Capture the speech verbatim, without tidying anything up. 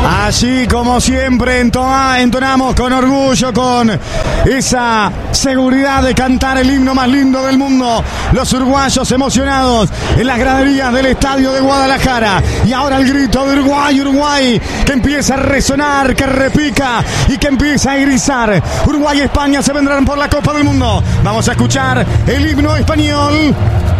Así como siempre entona, entonamos con orgullo, con esa seguridad de cantar el himno más lindo del mundo. Los uruguayos emocionados en las graderías del estadio de Guadalajara. Y ahora el grito de Uruguay, Uruguay, que empieza a resonar, que repica y que empieza a grisar. Uruguay y España se vendrán por la Copa del Mundo. Vamos a escuchar el himno español.